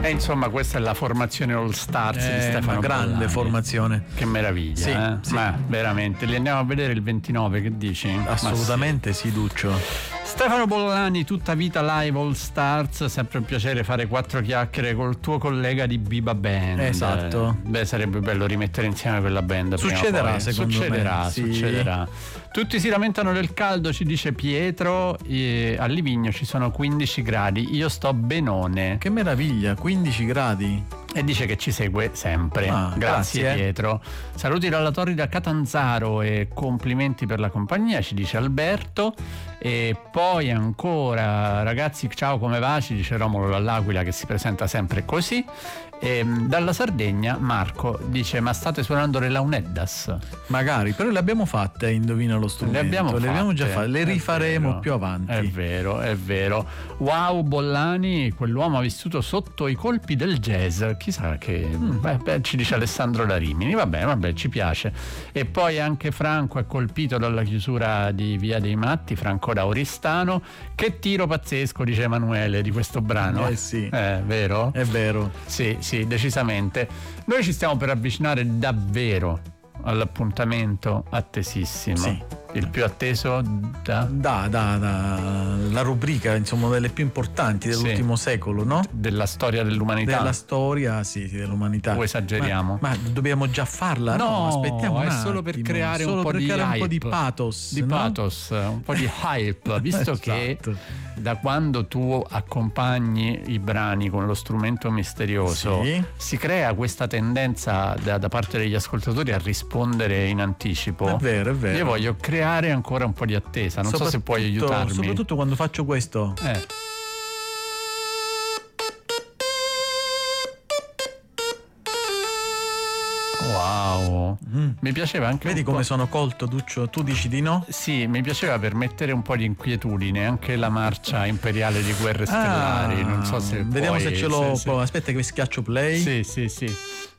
E insomma questa è la formazione All Stars di Stefano una grande Bollani. Formazione. Che meraviglia, sì. Ma veramente, li andiamo a vedere il 29, che dici? Assolutamente sì, Duccio. Stefano Bollani, tutta vita live All Stars, sempre un piacere fare 4 chiacchiere col tuo collega di Biba Band. Esatto. Beh, sarebbe bello rimettere insieme quella band. Succederà, secondo me. Succederà. Tutti si lamentano del caldo, ci dice Pietro, a Livigno ci sono 15 gradi, io sto benone. Che meraviglia, 15 gradi. E dice che ci segue sempre. Grazie Pietro. Saluti dalla Torrida Catanzaro e complimenti per la compagnia, ci dice Alberto. E poi ancora, ragazzi, ciao, come va? Ci dice Romolo dall'Aquila, che si presenta sempre così. E dalla Sardegna Marco dice: ma state suonando le Launeddas? Magari, però le abbiamo fatte, indovina lo strumento. Le abbiamo già fatte, le rifaremo più avanti. È vero. Wow, Bollani, quell'uomo ha vissuto sotto i colpi del jazz. Chissà che ci dice Alessandro da Rimini. Vabbè, ci piace. E poi anche Franco è colpito dalla chiusura di Via dei Matti, Franco da Oristano. Che tiro pazzesco, dice Emanuele, di questo brano. Sì. Vero? È vero. Sì, decisamente. Noi ci stiamo per avvicinare davvero all'appuntamento attesissimo. Sì. Il più atteso la rubrica, insomma, delle più importanti dell'ultimo secolo, no? Della storia dell'umanità. Della storia, dell'umanità. O esageriamo? Ma dobbiamo già farla? No, aspettiamo è solo per creare un po' di hype, un po' di pathos. Un po' di hype, visto che da quando tu accompagni i brani con lo strumento misterioso, si crea questa tendenza da parte degli ascoltatori a rispondere in anticipo. È vero. Io voglio creare ancora un po' di attesa, non so se puoi aiutarmi. Soprattutto quando faccio questo. Wow, mi piaceva anche. Vedi come sono colto, Duccio? Tu dici di no? Sì, mi piaceva per mettere un po' di inquietudine anche la marcia imperiale di Guerre Stellari. Non so se vediamo se ce l'ho. Aspetta che schiaccio play. Sì.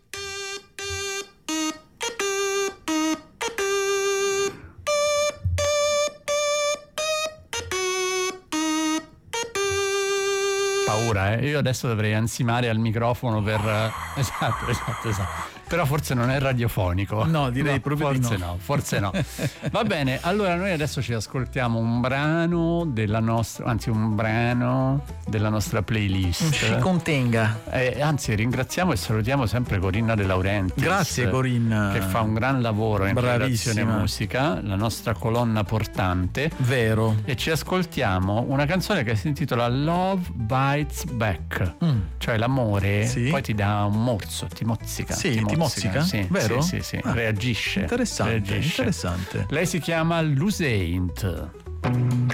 Paura, Io adesso dovrei ansimare al microfono per esatto. Però forse non è radiofonico. No, direi proprio di no. Forse no. Va bene, allora noi adesso ci ascoltiamo un brano della nostra playlist. Ci contenga. Anzi, ringraziamo e salutiamo sempre Corinna De Laurentiis. Grazie Corinna. Che fa un gran lavoro in redazione musica, la nostra colonna portante. Vero. E ci ascoltiamo una canzone che si intitola Love Bites Back. Cioè l'amore poi ti dà un morso, ti mozzica. Ti mozzica? Sì, vero? Sì. Reagisce. Interessante. Lei si chiama Lusaint.